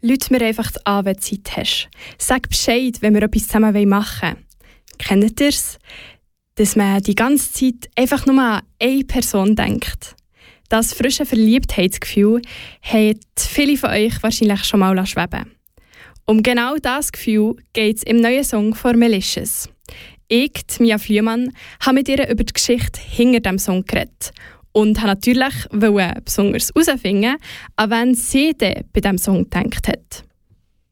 Lüt mir einfach an, wenn du Zeit hast. Sag Bescheid, wenn wir etwas zusammen machen wollen. Kennt ihr es? Dass man die ganze Zeit einfach nur an eine Person denkt. Das frische Verliebtheitsgefühl hat viele von euch wahrscheinlich schon mal schweben. Um genau das Gefühl geht es im neuen Song von Melicious. Ich, Mia Flüemann, habe mit ihr über die Geschichte hinter diesem Song geredet und habe natürlich besonders herausfinden, an wen sie bei diesem Song gedacht hat.